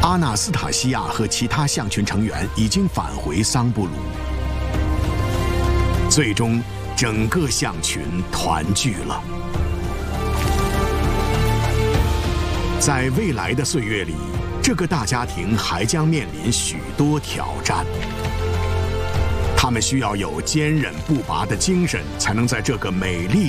阿纳斯塔西亚和其他象群成员已经返回桑布鲁，最终整个象群团聚了。在未来的岁月里，这个大家庭还将面临许多挑战。他们需要有坚韧不拔的精神，才能在这个美丽